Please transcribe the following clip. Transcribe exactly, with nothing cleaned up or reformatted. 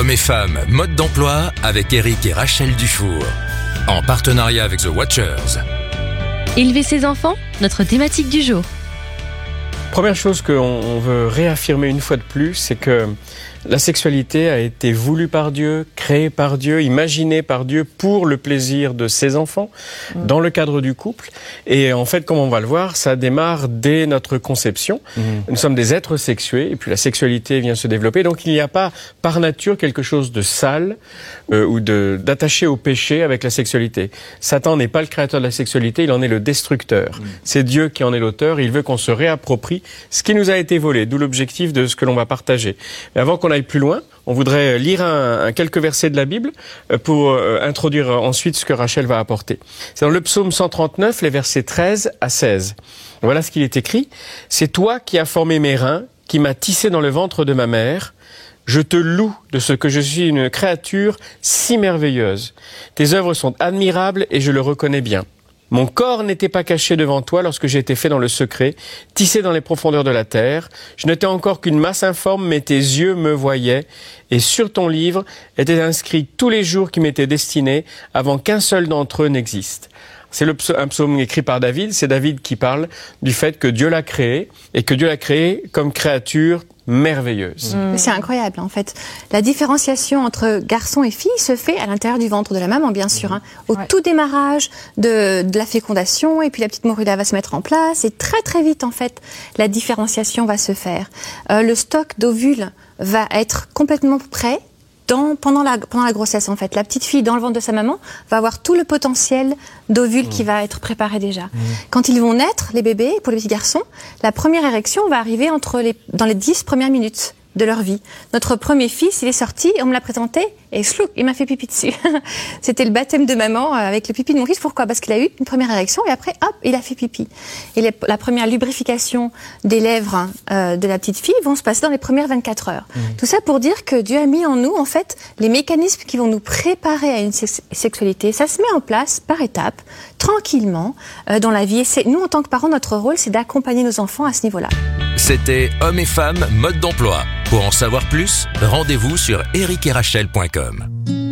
Hommes et femmes, mode d'emploi avec Eric et Rachel Dufour. En partenariat avec The Watchers. Élever ses enfants, notre thématique du jour. Première chose qu'on veut réaffirmer une fois de plus, c'est que la sexualité a été voulue par Dieu, créée par Dieu, imaginée par Dieu pour le plaisir de ses enfants, mmh. dans le cadre du couple. Et en fait, comme on va le voir, ça démarre dès notre conception. Mmh. Nous sommes des êtres sexués, et puis la sexualité vient se développer. Donc il n'y a pas par nature quelque chose de sale euh, ou de, d'attaché au péché avec la sexualité. Satan n'est pas le créateur de la sexualité, il en est le destructeur. Mmh. C'est Dieu qui en est l'auteur, il veut qu'on se réapproprie ce qui nous a été volé, d'où l'objectif de ce que l'on va partager. Mais avant qu'on aille plus loin, on voudrait lire un, un quelques versets de la Bible pour euh, introduire ensuite ce que Rachel va apporter. C'est dans le psaume cent trente-neuf, les versets treize à seize. Voilà ce qu'il est écrit. « C'est toi qui as formé mes reins, qui m'as tissé dans le ventre de ma mère. Je te loue de ce que je suis une créature si merveilleuse. Tes œuvres sont admirables et je le reconnais bien. Mon corps n'était pas caché devant toi lorsque j'ai été fait dans le secret, tissé dans les profondeurs de la terre. Je n'étais encore qu'une masse informe, mais tes yeux me voyaient. Et sur ton livre étaient inscrits tous les jours qui m'étaient destinés, avant qu'un seul d'entre eux n'existe. » C'est le psaume, un psaume écrit par David. C'est David qui parle du fait que Dieu l'a créé et que Dieu l'a créé comme créature merveilleuse. Mmh. C'est incroyable en fait. La différenciation entre garçon et fille se fait à l'intérieur du ventre de la maman, bien sûr. Hein. Au ouais. tout démarrage de, de la fécondation, et puis la petite morula va se mettre en place, et très très vite en fait, la différenciation va se faire. Euh, le stock d'ovules va être complètement prêt. Dans, pendant, la, pendant la grossesse, en fait. La petite fille, dans le ventre de sa maman, va avoir tout le potentiel d'ovules mmh. qui va être préparé déjà. Mmh. Quand ils vont naître, les bébés, pour les petits garçons, la première érection va arriver entre les, dans les dix premières minutes de leur vie. Notre premier fils, il est sorti, on me l'a présenté, et slou, il m'a fait pipi dessus. C'était le baptême de maman avec le pipi de mon fils. Pourquoi ? Parce qu'il a eu une première érection, et après, hop, il a fait pipi. Et les, la première lubrification des lèvres euh, de la petite fille vont se passer dans les premières vingt-quatre heures. Mmh. Tout ça pour dire que Dieu a mis en nous, en fait, les mécanismes qui vont nous préparer à une sex- sexualité. Ça se met en place par étapes, tranquillement, euh, dans la vie. Et c'est, nous, en tant que parents, notre rôle, c'est d'accompagner nos enfants à ce niveau-là. C'était Hommes et femmes, mode d'emploi. Pour en savoir plus, rendez-vous sur eric et rachel point com.